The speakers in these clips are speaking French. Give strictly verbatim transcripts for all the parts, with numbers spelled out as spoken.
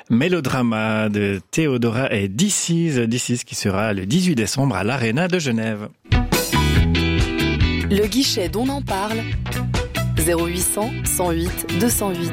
Mélodrama de Théodora et This Is, This Is qui sera le dix-huit décembre à l'Arena de Genève. Le guichet d'On en parle, zéro huit cent, cent huit, deux cent huit.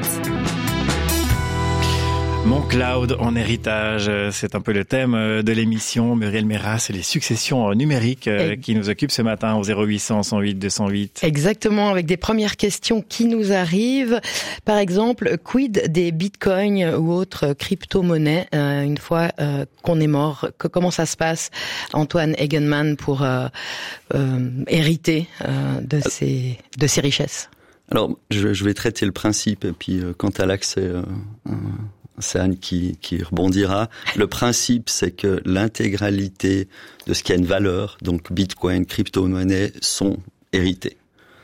Mon cloud en héritage, c'est un peu le thème de l'émission. Muriel Méras, c'est les successions numériques Et... qui nous occupent ce matin au zéro huit cent, cent huit, deux cent huit. Exactement, avec des premières questions qui nous arrivent. Par exemple, quid des bitcoins ou autres crypto-monnaies euh, une fois euh, qu'on est mort? que, Comment ça se passe, Antoine Eigenmann, pour euh, euh, hériter euh, de, ces, de ces richesses? Alors, je, je vais traiter le principe, et puis euh, quant à l'accès... Euh, euh... c'est Anne qui, qui rebondira. Le principe, c'est que l'intégralité de ce qui a une valeur, donc Bitcoin, crypto-monnaie, sont hérités.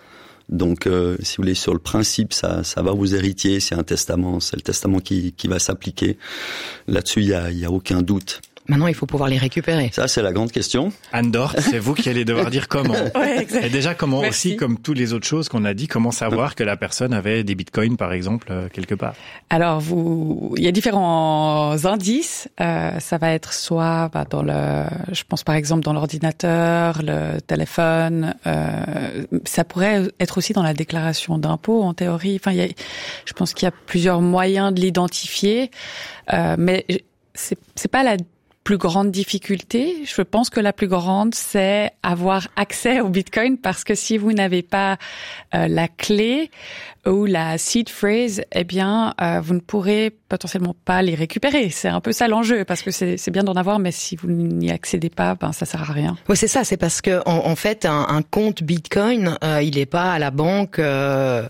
Donc, euh, si vous voulez, sur le principe, ça, ça va aux héritiers. C'est un testament, c'est le testament qui, qui va s'appliquer. Là-dessus, il y a, il y a aucun doute. Maintenant, il faut pouvoir les récupérer. Ça, c'est la grande question. Anne Dor, c'est vous qui allez devoir dire comment. Ouais, exact. Et déjà, comment Merci. aussi, comme toutes les autres choses qu'on a dit, comment savoir que la personne avait des bitcoins, par exemple, quelque part? Alors, vous, il y a différents indices. Euh, ça va être soit bah, dans le, je pense par exemple dans l'ordinateur, le téléphone. Euh, ça pourrait être aussi dans la déclaration d'impôt, en théorie. Enfin, il y a, je pense qu'il y a plusieurs moyens de l'identifier, euh, mais c'est, c'est pas la plus grande difficulté. Je pense que la plus grande, c'est avoir accès au Bitcoin, parce que si vous n'avez pas euh, la clé ou la seed phrase, eh bien, euh, vous ne pourrez potentiellement pas les récupérer. C'est un peu ça l'enjeu, parce que c'est, c'est bien d'en avoir, mais si vous n'y accédez pas, ben ça sert à rien. Oui, c'est ça. C'est parce que en, en fait, un, un compte Bitcoin, euh, il n'est pas à la banque. Euh...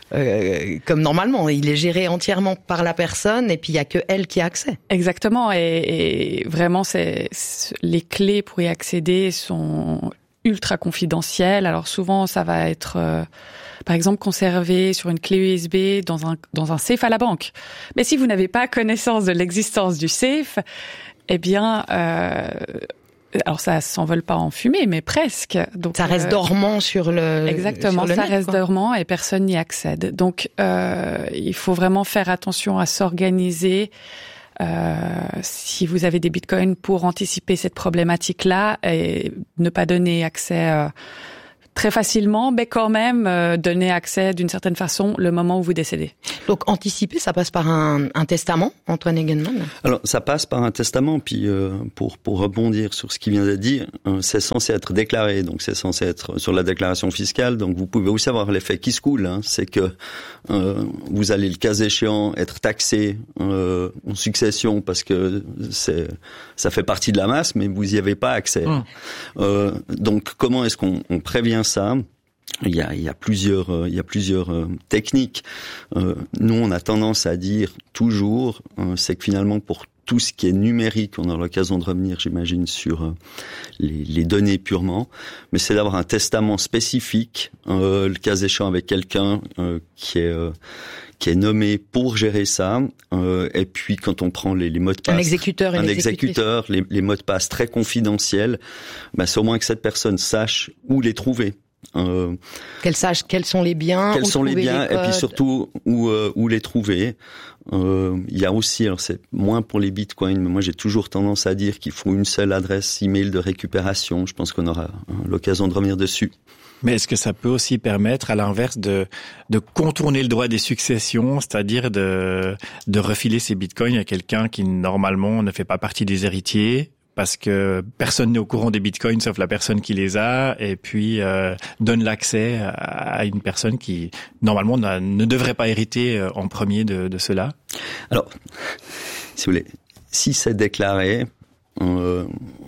Euh, comme normalement, il est géré entièrement par la personne et puis il y a que elle qui a accès. Exactement, et, et vraiment, c'est, c'est les clés pour y accéder sont ultra confidentielles. Alors souvent, ça va être, euh, par exemple, conservé sur une clé U S B dans un dans un safe à la banque. Mais si vous n'avez pas connaissance de l'existence du safe, eh bien euh, alors ça s'envole pas en fumée, mais presque. Donc ça reste euh, dormant sur le exactement, sur le ça net, reste quoi. dormant et personne n'y accède. Donc euh, il faut vraiment faire attention à s'organiser. Euh, si vous avez des bitcoins, pour anticiper cette problématique-là et ne pas donner accès euh, très facilement, mais quand même euh, donner accès d'une certaine façon le moment où vous décédez. Donc anticiper, ça passe par un, un testament, Antoine Eigenmann? Alors ça passe par un testament, puis euh, pour pour rebondir sur ce qui vient d'être dit, euh, c'est censé être déclaré, donc c'est censé être sur la déclaration fiscale. Donc vous pouvez aussi avoir l'effet qui se coule, hein, c'est que euh, vous allez le cas échéant être taxé euh, en succession parce que c'est ça fait partie de la masse, mais vous y avez pas accès. Mmh. Euh, donc comment est-ce qu'on on prévient ça? Il y a, il y a plusieurs, euh, il y a plusieurs euh, techniques. Euh, nous, on a tendance à dire toujours, euh, c'est que finalement, pour tout ce qui est numérique, on aura l'occasion de revenir, j'imagine, sur euh, les, les données purement, mais c'est d'avoir un testament spécifique, euh, le cas échéant avec quelqu'un euh, qui est euh, qui est nommé pour gérer ça. Euh, et puis, quand on prend les, les mots de passe, un exécuteur, un exécuteur, les, les mots de passe très confidentiels, ben, c'est au moins que cette personne sache où les trouver. Euh, Qu'elle sache quels sont les biens, quels où sont les biens, les et puis surtout où euh, où les trouver. Euh, il y a aussi, alors c'est moins pour les bitcoins, mais moi j'ai toujours tendance à dire qu'il faut une seule adresse email de récupération. Je pense qu'on aura l'occasion de revenir dessus. Mais est-ce que ça peut aussi permettre, à l'inverse, de de contourner le droit des successions, c'est-à-dire de de refiler ces bitcoins à quelqu'un qui normalement ne fait pas partie des héritiers, parce que personne n'est au courant des bitcoins sauf la personne qui les a, et puis euh, donne l'accès à une personne qui normalement ne devrait pas hériter en premier de, de cela? Alors, si vous voulez, si c'est déclaré, euh,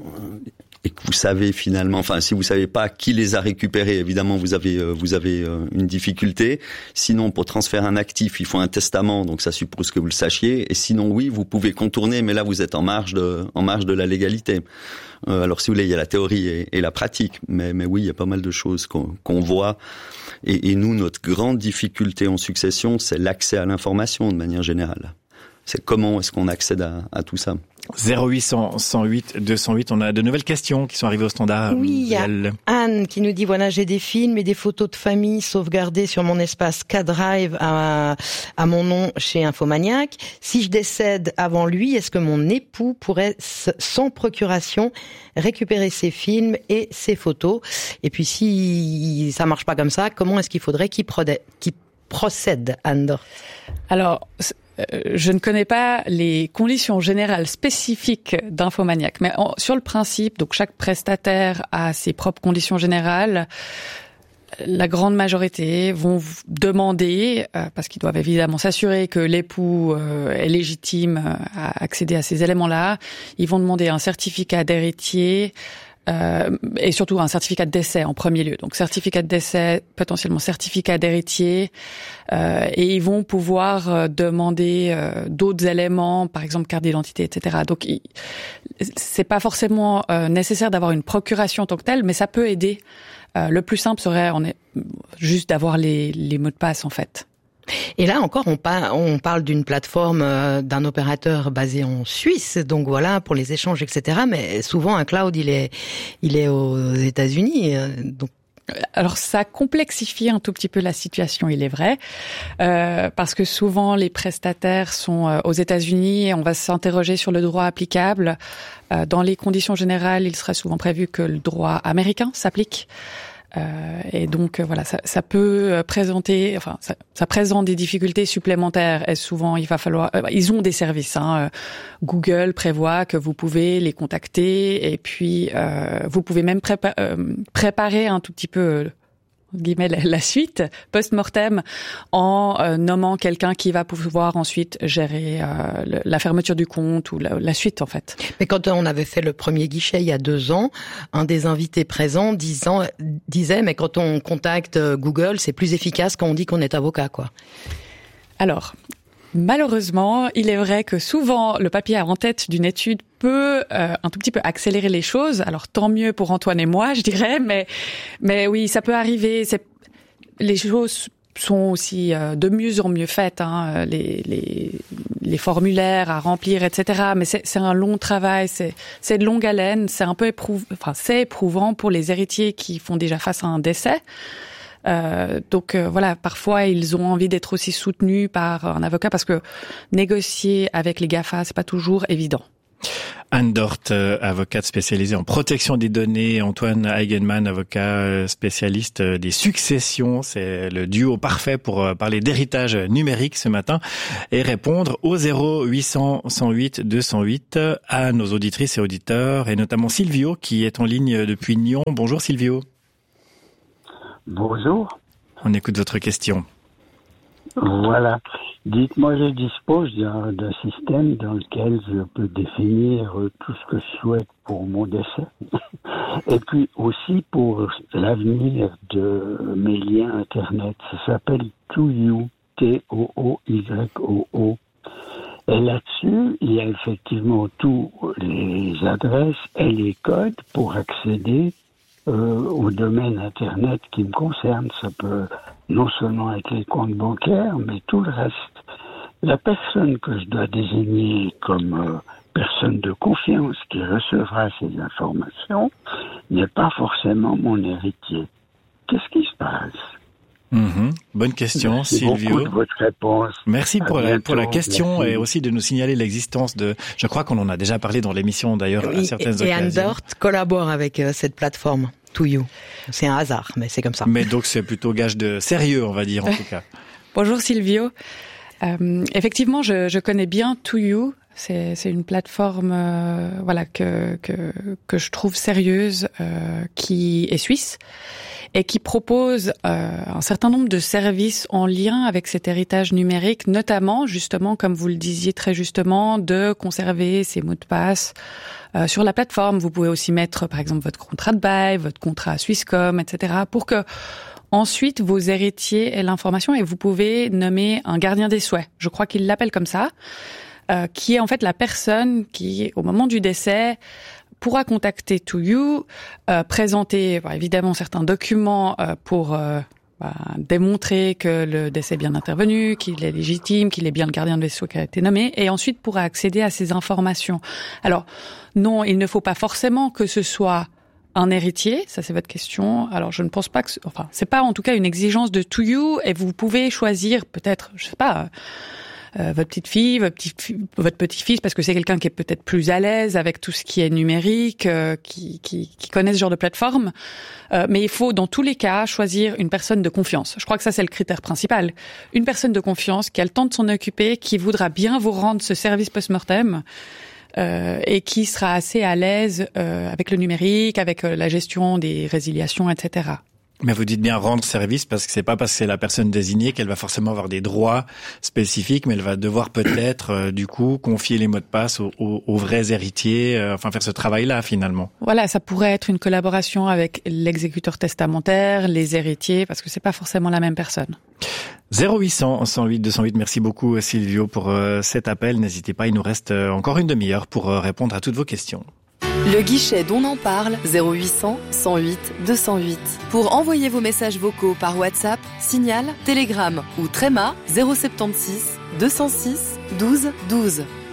et que vous savez finalement, enfin si vous savez pas qui les a récupérés, évidemment vous avez euh, vous avez euh, une difficulté. Sinon, pour transférer un actif, il faut un testament, donc ça suppose que vous le sachiez. Et sinon, oui, vous pouvez contourner, mais là vous êtes en marge de en marge de la légalité. Euh, alors si vous voulez, il y a la théorie et, et la pratique, mais mais oui, il y a pas mal de choses qu'on, qu'on voit. Et, et nous, notre grande difficulté en succession, c'est l'accès à l'information de manière générale. c'est comment est-ce qu'on accède à, à tout ça. zéro huit cent, cent huit, deux cent huit, on a de nouvelles questions qui sont arrivées au standard. Oui, il y a Anne qui nous dit, voilà, j'ai des films et des photos de famille sauvegardés sur mon espace K-Drive à, à mon nom chez Infomaniac. Si je décède avant lui, est-ce que mon époux pourrait, sans procuration, récupérer ces films et ces photos? Et puis si ça marche pas comme ça, comment est-ce qu'il faudrait qu'il procède, Anne Dort? Alors, je ne connais pas les conditions générales spécifiques d'Infomaniac, mais en, sur le principe, donc chaque prestataire a ses propres conditions générales. La grande majorité vont demander, euh, parce qu'ils doivent évidemment s'assurer que l'époux euh, est légitime à accéder à ces éléments-là, ils vont demander un certificat d'héritier, Euh, et surtout un certificat de décès en premier lieu. Donc certificat de décès, potentiellement certificat d'héritier, euh, et ils vont pouvoir euh, demander euh, d'autres éléments, par exemple carte d'identité, et cetera. Donc il, c'est pas forcément euh, nécessaire d'avoir une procuration en tant que telle, mais ça peut aider. Euh, le plus simple serait on est, juste d'avoir les, les mots de passe en fait. Et là encore, on, par, on parle d'une plateforme euh, d'un opérateur basé en Suisse, donc voilà, pour les échanges, et cetera. Mais souvent, un cloud, il est, il est aux États-Unis, euh, donc. Alors ça complexifie un tout petit peu la situation, il est vrai, euh, parce que souvent les prestataires sont euh, aux États-Unis et on va s'interroger sur le droit applicable. Euh, dans les conditions générales, il serait souvent prévu que le droit américain s'applique. Euh, et donc voilà, ça, ça peut présenter, enfin, ça, ça présente des difficultés supplémentaires. Et souvent, il va falloir, euh, ils ont des services. Hein. Google prévoit que vous pouvez les contacter, et puis euh, vous pouvez même prépa- euh, préparer un tout petit peu. Euh, guillemets la, la suite post-mortem en euh, nommant quelqu'un qui va pouvoir ensuite gérer euh, le, la fermeture du compte ou la, la suite en fait. Mais quand on avait fait le premier guichet il y a deux ans, un des invités présents disant, disait mais quand on contacte Google, c'est plus efficace quand on dit qu'on est avocat quoi. Alors malheureusement, il est vrai que souvent le papier en tête d'une étude peut euh, un tout petit peu accélérer les choses. Alors tant mieux pour Antoine et moi, je dirais, mais mais oui, ça peut arriver. C'est, les choses sont aussi euh, de mieux en mieux faites, hein, les les les formulaires à remplir, et cetera. Mais c'est c'est un long travail, c'est c'est de longue haleine, c'est un peu éprouvant, enfin c'est éprouvant pour les héritiers qui font déjà face à un décès. Euh, donc euh, voilà, parfois ils ont envie d'être aussi soutenus par un avocat parce que négocier avec les GAFA, c'est pas toujours évident. Anne Dort, euh, avocate spécialisée en protection des données, Antoine Eigenmann, avocat spécialiste des successions. C'est le duo parfait pour euh, parler d'héritage numérique ce matin et répondre au zéro huit cent, cent huit, deux cent huit à nos auditrices et auditeurs, et notamment Silvio qui est en ligne depuis Nyon. Bonjour Silvio. Bonjour. On écoute votre question. Voilà. Dites-moi, je dispose d'un, d'un système dans lequel je peux définir tout ce que je souhaite pour mon décès. Et puis aussi pour l'avenir de mes liens Internet. Ça s'appelle Tooyoo, T O O Y O O. Et là-dessus, il y a effectivement tous les adresses et les codes pour accéder Euh, au domaine Internet qui me concerne. Ça peut non seulement être les comptes bancaires, mais tout le reste. La personne que je dois désigner comme euh, personne de confiance qui recevra ces informations n'est pas forcément mon héritier. Qu'est-ce qui se passe? Mmh, bonne question, Merci Silvio. beaucoup de votre réponse. Merci pour la, pour la question. Merci. Et aussi de nous signaler l'existence de, je crois qu'on en a déjà parlé dans l'émission d'ailleurs Oui, à certaines et, et occasions. Anne Dort collabore avec euh, cette plateforme Tooyoo. C'est un hasard, mais c'est comme ça. Mais donc c'est plutôt gage de sérieux, on va dire en tout cas. Bonjour Silvio. Euh, effectivement, je, je connais bien Tooyoo. C'est, c'est une plateforme, euh, voilà, que, que que je trouve sérieuse, euh, qui est suisse et qui propose euh, un certain nombre de services en lien avec cet héritage numérique, notamment, justement, comme vous le disiez très justement, de conserver ces mots de passe euh, sur la plateforme. Vous pouvez aussi mettre, par exemple, votre contrat de bail, votre contrat Swisscom, et cetera, pour que ensuite vos héritiers aient l'information, et vous pouvez nommer un gardien des souhaits. Je crois qu'ils l'appellent comme ça. Euh, qui est en fait la personne qui, au moment du décès, pourra contacter Tooyoo, euh, présenter bon, évidemment certains documents euh, pour euh, bah, démontrer que le décès est bien intervenu, qu'il est légitime, qu'il est bien le gardien de vaisseau qui a été nommé, et ensuite pourra accéder à ces informations. Alors, non, il ne faut pas forcément que ce soit un héritier, ça c'est votre question. Alors, je ne pense pas que, enfin, c'est pas en tout cas une exigence de to you, et vous pouvez choisir peut-être, je sais pas, Euh, votre petite fille, votre petit, votre petit-fils, parce que c'est quelqu'un qui est peut-être plus à l'aise avec tout ce qui est numérique, euh, qui, qui, qui connaît ce genre de plateforme. Euh, mais il faut, dans tous les cas, choisir une personne de confiance. Je crois que ça, c'est le critère principal. Une personne de confiance qui a le temps de s'en occuper, qui voudra bien vous rendre ce service post-mortem, euh, et qui sera assez à l'aise euh, avec le numérique, avec euh, la gestion des résiliations, et cetera. Mais vous dites bien rendre service parce que c'est pas parce que c'est la personne désignée qu'elle va forcément avoir des droits spécifiques, mais elle va devoir peut-être euh, du coup confier les mots de passe aux, aux, aux vrais héritiers, euh, enfin faire ce travail-là finalement. Voilà, ça pourrait être une collaboration avec l'exécuteur testamentaire, les héritiers, parce que c'est pas forcément la même personne. zéro huit cents, cent huit, deux cent huit. Merci beaucoup Silvio pour euh, cet appel. N'hésitez pas, il nous reste euh, encore une demi-heure pour euh, répondre à toutes vos questions. Le guichet d'On en parle, zéro huit cents, cent huit, deux cent huit. Pour envoyer vos messages vocaux par WhatsApp, Signal, Telegram ou Trema, zéro sept six, deux cent six, douze douze.